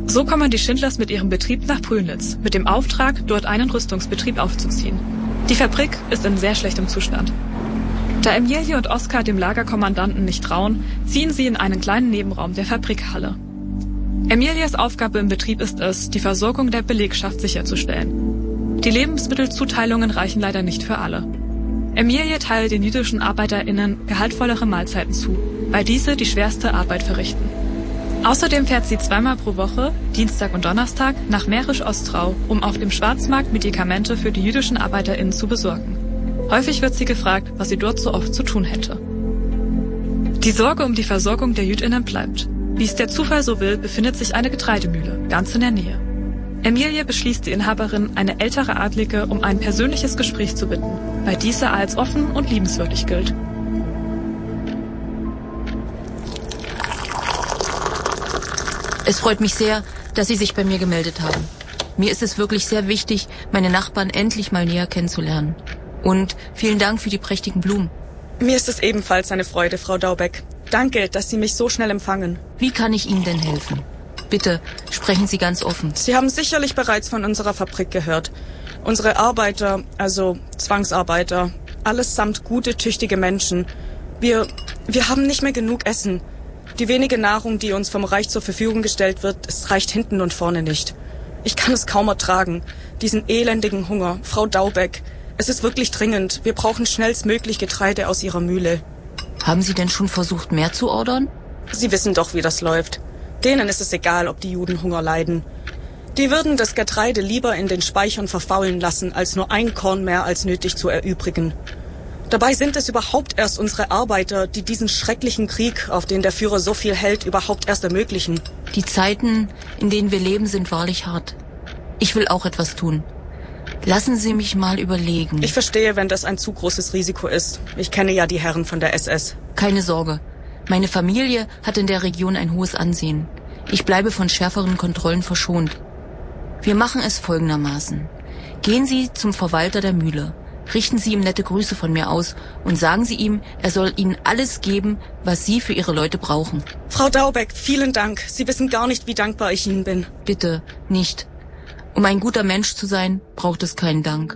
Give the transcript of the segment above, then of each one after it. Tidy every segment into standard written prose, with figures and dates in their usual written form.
So kommen die Schindlers mit ihrem Betrieb nach Prünitz, mit dem Auftrag, dort einen Rüstungsbetrieb aufzuziehen. Die Fabrik ist in sehr schlechtem Zustand. Da Emilie und Oskar dem Lagerkommandanten nicht trauen, ziehen sie in einen kleinen Nebenraum der Fabrikhalle. Emilies Aufgabe im Betrieb ist es, die Versorgung der Belegschaft sicherzustellen. Die Lebensmittelzuteilungen reichen leider nicht für alle. Emilie teilt den jüdischen ArbeiterInnen gehaltvollere Mahlzeiten zu, weil diese die schwerste Arbeit verrichten. Außerdem fährt sie zweimal pro Woche, Dienstag und Donnerstag, nach Mährisch-Ostrau, um auf dem Schwarzmarkt Medikamente für die jüdischen ArbeiterInnen zu besorgen. Häufig wird sie gefragt, was sie dort so oft zu tun hätte. Die Sorge um die Versorgung der JüdInnen bleibt. Wie es der Zufall so will, befindet sich eine Getreidemühle, ganz in der Nähe. Emilie beschließt die Inhaberin, eine ältere Adlige, um ein persönliches Gespräch zu bitten, weil diese als offen und liebenswürdig gilt. Es freut mich sehr, dass Sie sich bei mir gemeldet haben. Mir ist es wirklich sehr wichtig, meine Nachbarn endlich mal näher kennenzulernen. Und vielen Dank für die prächtigen Blumen. Mir ist es ebenfalls eine Freude, Frau Daubeck. Danke, dass Sie mich so schnell empfangen. Wie kann ich Ihnen denn helfen? Bitte, sprechen Sie ganz offen. Sie haben sicherlich bereits von unserer Fabrik gehört. Unsere Arbeiter, also Zwangsarbeiter, allesamt gute, tüchtige Menschen. Wir haben nicht mehr genug Essen. Die wenige Nahrung, die uns vom Reich zur Verfügung gestellt wird, es reicht hinten und vorne nicht. Ich kann es kaum ertragen, diesen elendigen Hunger. Frau Daubeck, es ist wirklich dringend. Wir brauchen schnellstmöglich Getreide aus Ihrer Mühle. Haben Sie denn schon versucht, mehr zu ordern? Sie wissen doch, wie das läuft. Denen ist es egal, ob die Juden Hunger leiden. Die würden das Getreide lieber in den Speichern verfaulen lassen, als nur ein Korn mehr als nötig zu erübrigen. Dabei sind es überhaupt erst unsere Arbeiter, die diesen schrecklichen Krieg, auf den der Führer so viel hält, überhaupt erst ermöglichen. Die Zeiten, in denen wir leben, sind wahrlich hart. Ich will auch etwas tun. Lassen Sie mich mal überlegen. Ich verstehe, wenn das ein zu großes Risiko ist. Ich kenne ja die Herren von der SS. Keine Sorge. Meine Familie hat in der Region ein hohes Ansehen. Ich bleibe von schärferen Kontrollen verschont. Wir machen es folgendermaßen. Gehen Sie zum Verwalter der Mühle. Richten Sie ihm nette Grüße von mir aus und sagen Sie ihm, er soll Ihnen alles geben, was Sie für Ihre Leute brauchen. Frau Daubeck, vielen Dank. Sie wissen gar nicht, wie dankbar ich Ihnen bin. Bitte, nicht. Um ein guter Mensch zu sein, braucht es keinen Dank.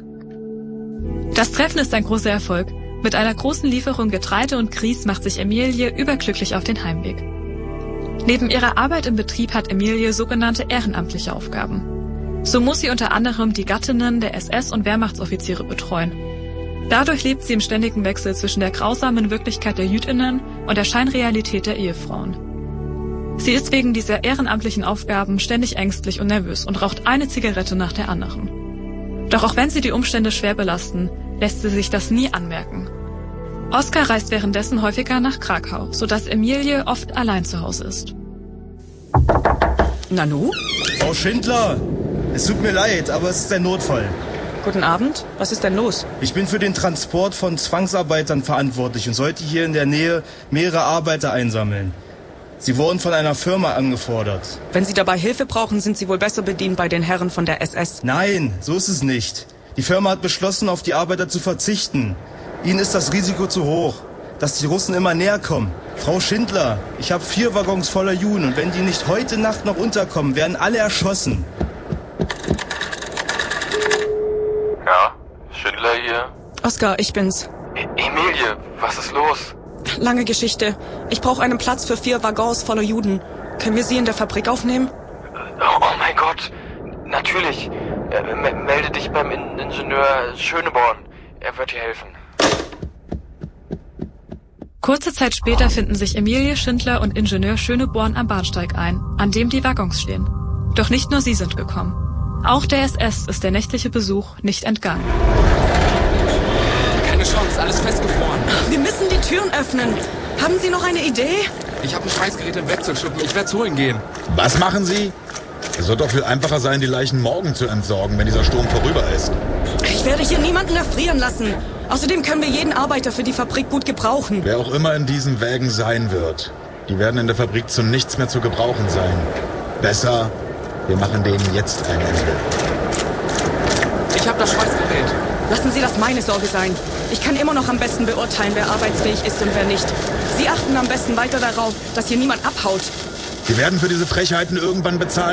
Das Treffen ist ein großer Erfolg. Mit einer großen Lieferung Getreide und Grieß macht sich Emilie überglücklich auf den Heimweg. Neben ihrer Arbeit im Betrieb hat Emilie sogenannte ehrenamtliche Aufgaben. So muss sie unter anderem die Gattinnen der SS- und Wehrmachtsoffiziere betreuen. Dadurch lebt sie im ständigen Wechsel zwischen der grausamen Wirklichkeit der JüdInnen und der Scheinrealität der Ehefrauen. Sie ist wegen dieser ehrenamtlichen Aufgaben ständig ängstlich und nervös und raucht eine Zigarette nach der anderen. Doch auch wenn sie die Umstände schwer belasten, lässt sie sich das nie anmerken. Oskar reist währenddessen häufiger nach Krakau, sodass Emilie oft allein zu Hause ist. Nanu? Frau Schindler, es tut mir leid, aber es ist ein Notfall. Guten Abend. Was ist denn los? Ich bin für den Transport von Zwangsarbeitern verantwortlich und sollte hier in der Nähe mehrere Arbeiter einsammeln. Sie wurden von einer Firma angefordert. Wenn Sie dabei Hilfe brauchen, sind Sie wohl besser bedient bei den Herren von der SS. Nein, so ist es nicht. Die Firma hat beschlossen, auf die Arbeiter zu verzichten. Ihnen ist das Risiko zu hoch, dass die Russen immer näher kommen. Frau Schindler, ich habe 4 Waggons voller Juden und wenn die nicht heute Nacht noch unterkommen, werden alle erschossen. Ja, Schindler hier. Oskar, ich bin's. Emilie, was ist los? Lange Geschichte. Ich brauche einen Platz für 4 Waggons voller Juden. Können wir sie in der Fabrik aufnehmen? Oh mein Gott, natürlich. Melde dich beim Ingenieur Schöneborn. Er wird dir helfen. Kurze Zeit später finden sich Emilie Schindler und Ingenieur Schöneborn am Bahnsteig ein, an dem die Waggons stehen. Doch nicht nur sie sind gekommen. Auch der SS ist der nächtliche Besuch nicht entgangen. Keine Chance, alles festgefroren. Wir müssen die Türen öffnen. Haben Sie noch eine Idee? Ich habe ein Schweißgerät im Wechselschuppen. Ich werde holen gehen. Was machen Sie? Es wird doch viel einfacher sein, die Leichen morgen zu entsorgen, wenn dieser Sturm vorüber ist. Ich werde hier niemanden erfrieren lassen. Außerdem können wir jeden Arbeiter für die Fabrik gut gebrauchen. Wer auch immer in diesen Wägen sein wird, die werden in der Fabrik zu nichts mehr zu gebrauchen sein. Besser, wir machen denen jetzt ein Ende. Ich habe das Schweißgerät. Lassen Sie das meine Sorge sein. Ich kann immer noch am besten beurteilen, wer arbeitsfähig ist und wer nicht. Sie achten am besten weiter darauf, dass hier niemand abhaut. Sie werden für diese Frechheiten irgendwann bezahlen.